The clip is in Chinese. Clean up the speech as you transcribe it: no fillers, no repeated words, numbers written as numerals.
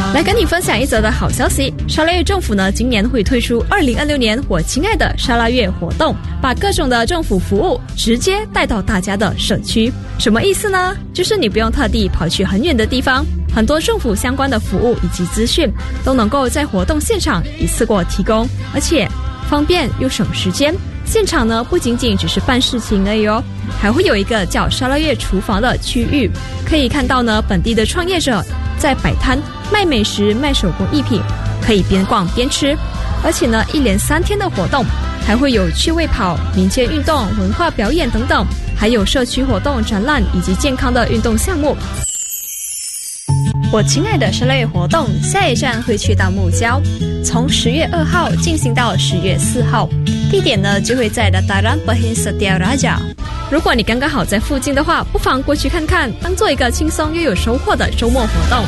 来跟你分享一则的好消息，沙拉越政府呢今年会推出2026年我亲爱的沙拉越活动，把各种的政府服务直接带到大家的社区。什么意思呢？就是你不用特地跑去很远的地方，很多政府相关的服务以及资讯都能够在活动现场一次过提供，而且方便又省时间。现场呢不仅仅只是办事情而已哦，还会有一个叫沙拉越厨房的区域，可以看到呢本地的创业者在摆摊卖美食卖手工艺品，可以边逛边吃。而且呢一连3天的活动还会有趣味跑、民间运动、文化表演等等，还有社区活动、展览以及健康的运动项目。我亲爱的沙拉越活动下一站会去到木礁，从10月2号进行到10月4号，地点呢就会在 Dataran Perhing Setia Raja。如果你刚刚好在附近的话，不妨过去看看，当做一个轻松又有收获的周末活动。